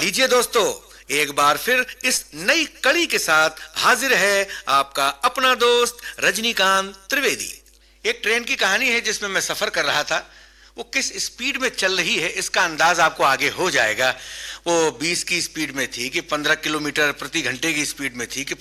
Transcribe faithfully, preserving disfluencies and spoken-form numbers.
लीजिए दोस्तों, एक बार फिर इस नई कड़ी के साथ हाजिर है आपका अपना दोस्त रजनीकांत त्रिवेदी। एक ट्रेन की कहानी है जिसमें मैं सफर कर रहा था। वो किस स्पीड में चल रही है इसका अंदाज आपको आगे हो जाएगा। वो बीस की स्पीड में थी कि पंद्रह किलोमीटर प्रति घंटे की स्पीड में थी कि